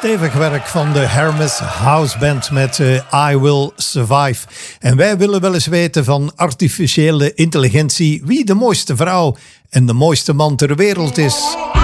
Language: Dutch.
Stevig werk van de Hermes House Band met I Will Survive. En wij willen wel eens weten van artificiële intelligentie wie de mooiste vrouw en de mooiste man ter wereld is.